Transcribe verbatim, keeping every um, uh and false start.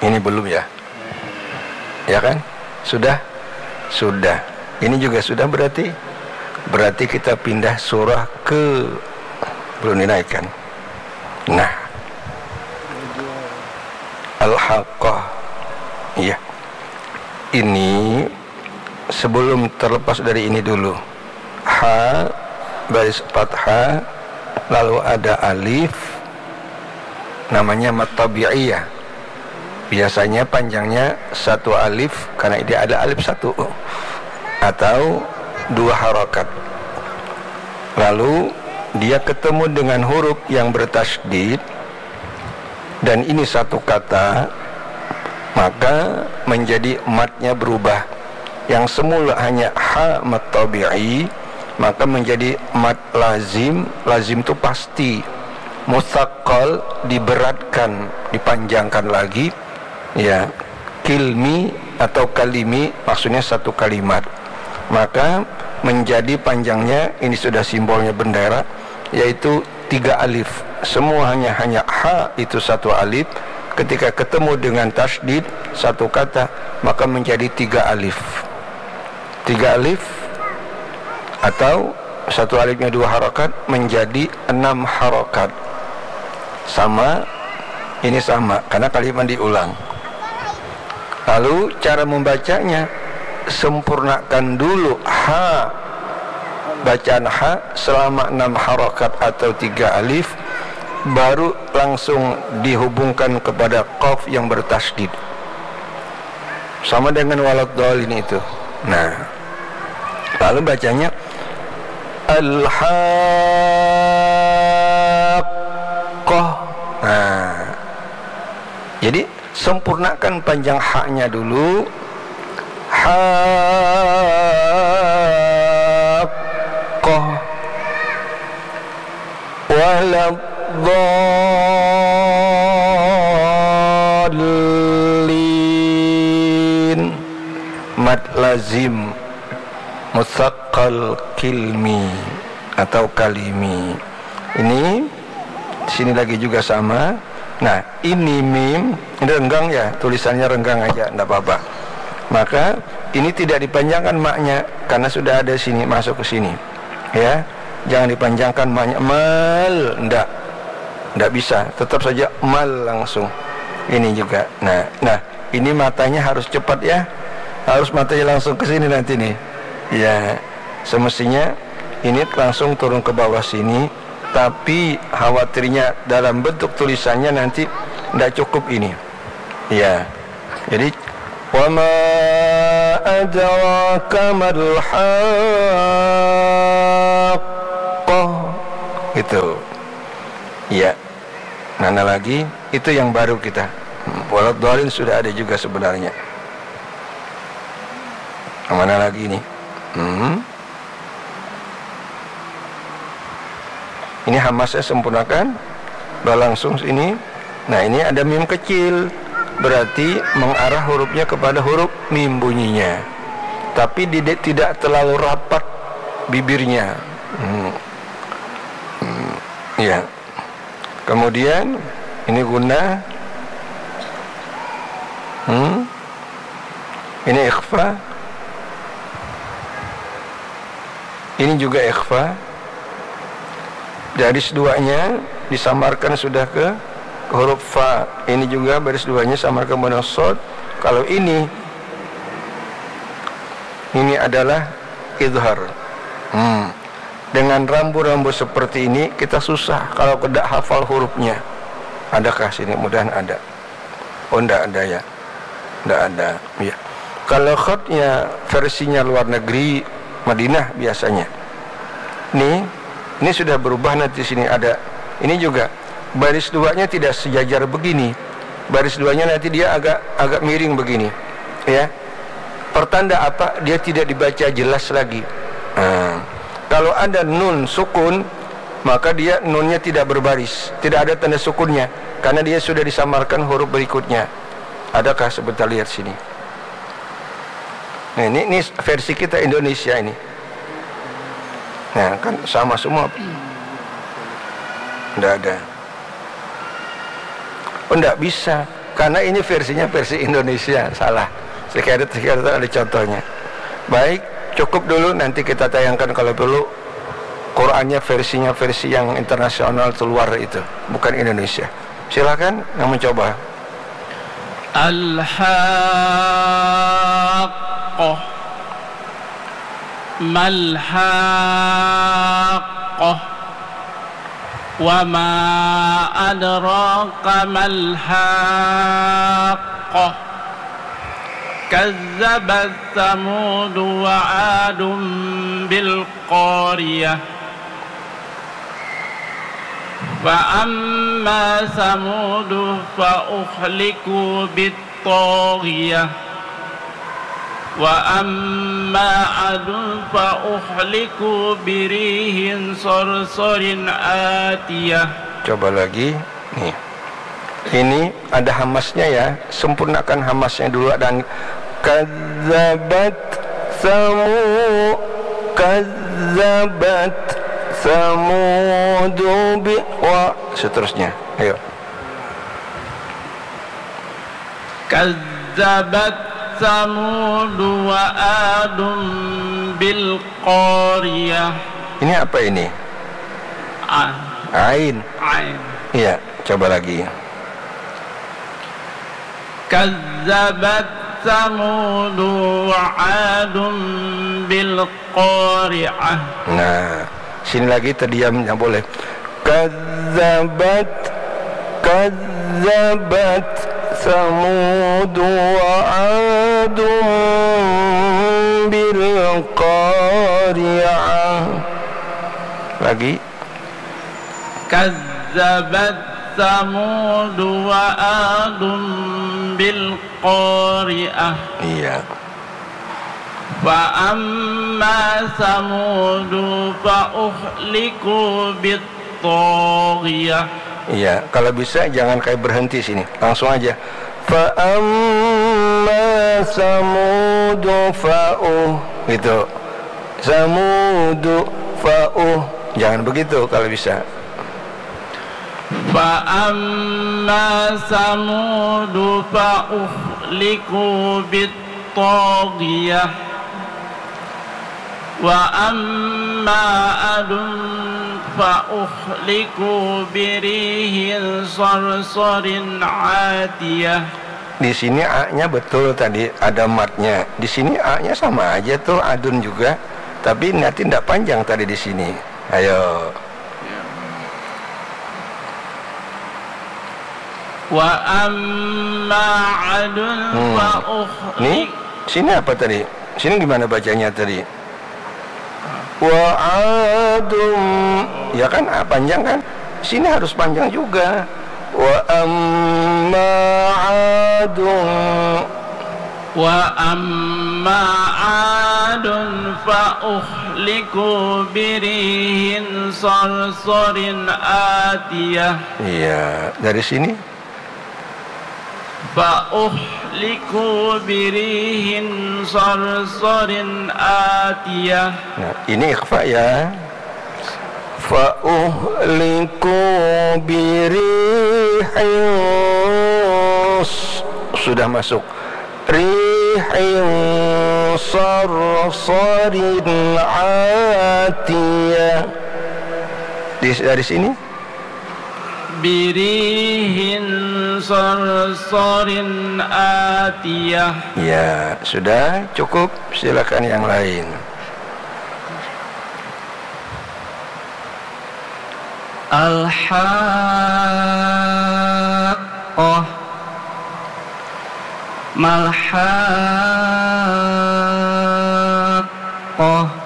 Ini belum ya? Ya kan? Sudah? Sudah. Ini juga sudah berarti? Berarti kita pindah surah ke, belum dinaikkan. Nah, Al-Haqqah. Iya. Ini sebelum terlepas dari ini dulu. Ha, baris fathah, lalu ada alif, namanya mat tabi'iyah. Biasanya panjangnya satu alif karena dia ada alif satu atau dua harakat. Lalu dia ketemu dengan huruf yang bertasydid dan ini satu kata, maka menjadi matnya berubah. Yang semula hanya ha mat tabi'i, maka menjadi mat lazim. Lazim itu pasti. Mutsaqqal diberatkan, dipanjangkan lagi. Ya, kilmi atau kalimi maksudnya satu kalimat, maka menjadi panjangnya, ini sudah simbolnya bendera, yaitu tiga alif. Semua hanya hanya ha itu satu alif. Ketika ketemu dengan tasydid satu kata, maka menjadi tiga alif. Tiga alif atau satu alifnya dua harakat menjadi enam harakat. Sama, ini sama karena kalimat diulang. Lalu cara membacanya, sempurnakan dulu ha, bacaan ha selama enam harakat atau tiga alif, baru langsung dihubungkan kepada qaf yang bertasydid. Sama dengan waladhdallin itu. Nah, lalu bacanya al-haqqah. Nah, jadi sempurnakan panjang haknya dulu. Haqqah waladhdallin, mad lazim mutsaqqal kilmi atau kalimi. Ini sini lagi juga sama. Nah, ini mim, ini renggang ya, tulisannya renggang aja, enggak apa-apa. Maka ini tidak dipanjangkan maknya karena sudah ada sini, masuk ke sini. Ya, jangan dipanjangkan maknya mal, enggak. Enggak bisa, tetap saja mal langsung. Ini juga. Nah, nah, ini matanya harus cepat ya. Harus matanya langsung ke sini nanti nih. Ya, semestinya ini langsung turun ke bawah sini. Tapi khawatirnya dalam bentuk tulisannya nanti tidak cukup ini. Ya, jadi wa ma adraka mal haqqah, itu. Ya, mana lagi? Itu yang baru kita. Waladhdallin sudah ada juga sebenarnya. Mana lagi ini? Hmm. Ini hamasnya sempurnakan, langsung ini. Nah, ini ada mim kecil, berarti mengarah hurufnya kepada huruf mim bunyinya, tapi tidak terlalu rapat bibirnya. Hmm. Hmm. Ya. Kemudian ini guna. Hmm. Ini ikhfa. Ini juga ikhfa. Baris duanya disamarkan sudah ke, ke huruf fa. Ini juga baris duanya samarkan dengan shad. Kalau ini ini adalah idhar. Hmm. Dengan rambu-rambu seperti ini kita susah kalau tidak hafal hurufnya. Adakah sini? Mudahan ada. Oh, tidak ada ya. Tidak ada. Ya. Kalau khatnya versinya luar negeri, Madinah biasanya. Nih. Ini sudah berubah, nanti sini ada. Ini juga baris duanya tidak sejajar begini. Baris duanya nanti dia agak agak miring begini. Ya. Pertanda apa? Dia tidak dibaca jelas lagi. Nah, kalau ada nun sukun, maka dia nunnya tidak berbaris, tidak ada tanda sukunnya, karena dia sudah disamarkan huruf berikutnya. Adakah? Sebentar lihat sini. Nah, ini, ini versi kita Indonesia ini. Nah, kan sama semua. Tidak ada. Oh, tidak bisa. karena ini versinya versi Indonesia, salah. Sekarang sekarang ada contohnya. Baik, cukup dulu, nanti kita tayangkan kalau perlu Qurannya versinya versi yang internasional luar itu, bukan Indonesia. Silakan yang mencoba. Al-Haqqah Mal-Haqqah Wa ma adraka mal-Haqqah Kazzabat Thamud wa 'Adun bil qariyah فأما ثمود فأهلكوا بالطاغية وأما عاد فأهلكوا بريح صرصر آتية. Coba lagi nih, ini ada hamasnya ya, sempurnakan hamasnya dulu. Dan kadzabat Thamud, kadzabat Samudu bi wa seterusnya. Ayo. Kazzabat Samudu wa Adun bil qariyah. Ini apa ini? A. Ain. Ain. Iya, coba lagi. Kazzabat Samudu wa Adun bil qariyah. Nah, sini lagi terdiam, nggak boleh. Kadzabat Kadzabat Samud wa Adun bil qariyah. Lagi. Kadzabat Samud wa Adun bil qariyah. Iya. Fa'amma Samudu fa'uhliku bit-taghiyah. Iya, kalau bisa jangan kayak berhenti sini, langsung aja. Fa'amma Samudu fa'uh, gitu. Samudu fa'uh, jangan begitu kalau bisa. Fa'amma Samudu fa'uhliku bit-taghiyah. Wa amma adun fa uhliku birihin sarsarin atiyah. Di sini a-nya betul tadi ada matnya. Di sini a-nya sama aja tuh, adun juga. Tapi nanti tidak panjang tadi di sini. Ayo. Wa amma adun hmm. fa uhliku. Nih, sini apa tadi? Sini gimana bacanya tadi? Wa adum, ya kan ah, panjang kan? Sini harus panjang juga. Wa amma adum, wa amma adun fa uhliku birihin sarsarin atiyah. Iya, dari sini. Fa uhliku birihin sarsarin atiyah. Nah, ini ikhfa ya. Fa uhliku birihin, sudah masuk. Rihin sarsarin atiyah. Dari sini. Birihin sarsarin atiyah. Ya, sudah cukup. Silakan yang lain. Al-Haqqah Mal-Haqqah